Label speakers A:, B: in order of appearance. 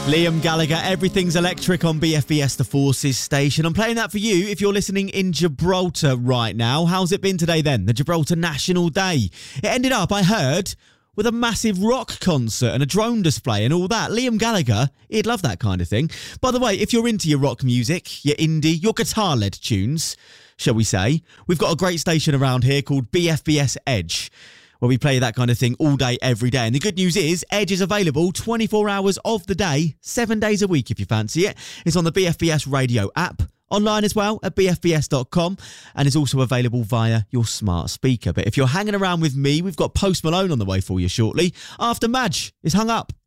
A: Liam Gallagher, Everything's Electric on BFBS, the Forces station. I'm playing that for you if you're listening in Gibraltar right now. How's it been today then? The Gibraltar National Day. It ended up, I heard, with a massive rock concert and a drone display and all that. Liam Gallagher, he'd love that kind of thing. By the way, if you're into your rock music, your indie, your guitar-led tunes, shall we say, we've got a great station around here called BFBS Edge, where we play that kind of thing all day, every day. And the good news is, Edge is available 24 hours of the day, 7 days a week if you fancy it. It's on the BFBS radio app, online as well at bfbs.com, and is also available via your smart speaker. But if you're hanging around with me, we've got Post Malone on the way for you shortly, after Madge is hung up.